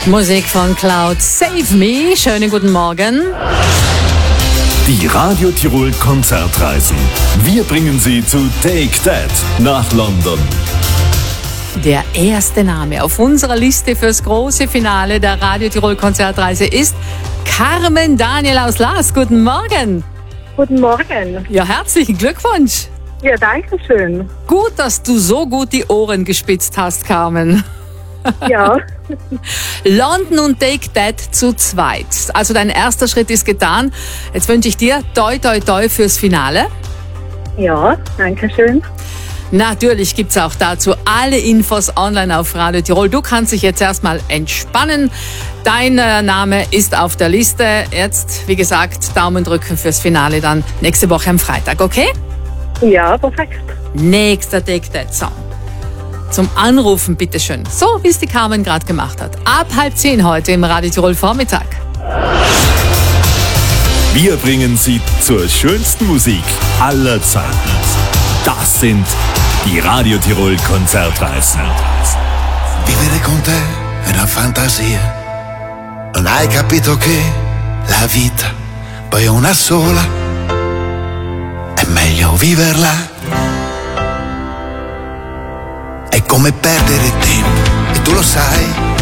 Musik von Cloud, Save Me. Schönen guten Morgen. Die Radio Tirol Konzertreisen. Wir bringen Sie zu Take That nach London. Der erste Name auf unserer Liste fürs große Finale der Radio Tirol Konzertreise ist Carmen Daniel aus Laas. Guten Morgen. Guten Morgen. Ja, herzlichen Glückwunsch. Ja, danke schön. Gut, dass du so gut die Ohren gespitzt hast, Carmen. Ja. London und Take That zu zweit. Also dein erster Schritt ist getan. Jetzt wünsche ich dir toi toi toi fürs Finale. Ja, danke schön. Natürlich gibt's auch dazu alle Infos online auf Radio Tirol. Du kannst dich jetzt erstmal entspannen. Dein Name ist auf der Liste. Jetzt, wie gesagt, Daumen drücken fürs Finale dann nächste Woche am Freitag, okay? Ja, perfekt. Nächster Take That Song. Zum Anrufen, bitteschön. So, wie es die Carmen gerade gemacht hat. Ab 9:30 heute im Radio Tirol Vormittag. Wir bringen Sie zur schönsten Musik aller Zeiten. Das sind die Radio Tirol Konzertreisen. Vivere con te è una fantasia. Non hai capito che la vita poi è una sola. È meglio viverla. È come perdere tempo e tu lo sai.